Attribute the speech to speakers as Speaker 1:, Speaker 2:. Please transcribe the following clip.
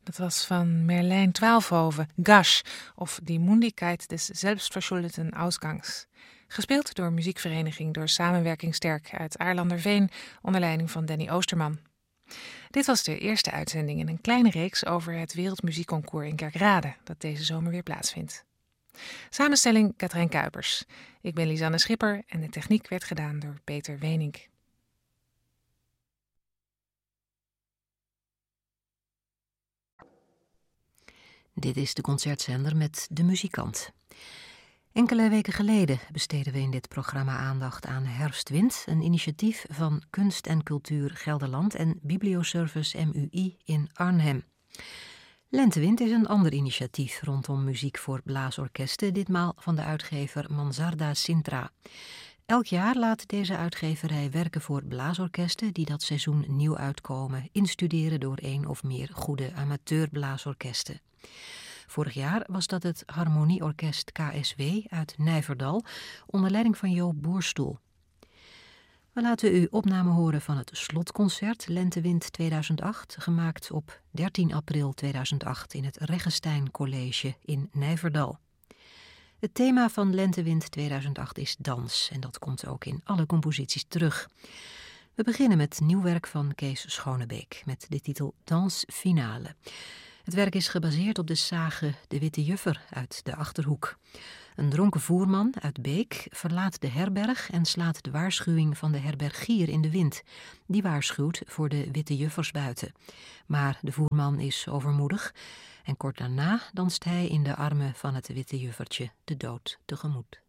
Speaker 1: Dat was van Merlijn Twaalfhoven, Gasch, of Die Mundigkeit des Selbstverschuldeten Ausgangs. Gespeeld door muziekvereniging Door Samenwerking Sterk uit Aarlanderveen onder leiding van Danny Oosterman. Dit was de eerste uitzending in een kleine reeks over het Wereldmuziekconcours in Kerkrade, dat deze zomer weer plaatsvindt. Samenstelling Katrijn Kuipers. Ik ben Lisanne Schipper en de techniek werd gedaan door Peter Wenink.
Speaker 2: Dit is de concertzender met De Muzikant. Enkele weken geleden besteden we in dit programma aandacht aan Herfstwind, een initiatief van Kunst en Cultuur Gelderland en Biblioservice MUI in Arnhem. Lentewind is een ander initiatief rondom muziek voor blaasorkesten, ditmaal van de uitgever Mansarda Sintra. Elk jaar laat deze uitgeverij werken voor blaasorkesten die dat seizoen nieuw uitkomen, instuderen door één of meer goede amateurblaasorkesten. Vorig jaar was dat het Harmonieorkest KSW uit Nijverdal onder leiding van Joop Boerstoel. We laten u opname horen van het slotconcert Lentewind 2008, gemaakt op 13 april 2008 in het Reggestein College in Nijverdal. Het thema van Lentewind 2008 is dans en dat komt ook in alle composities terug. We beginnen met nieuw werk van Kees Schonebeek met de titel Dans Finale. Het werk is gebaseerd op de sage De Witte Juffer uit de Achterhoek. Een dronken voerman uit Beek verlaat de herberg en slaat de waarschuwing van de herbergier in de wind. Die waarschuwt voor de witte juffers buiten. Maar de voerman is overmoedig en kort daarna danst hij in de armen van het witte juffertje de dood tegemoet.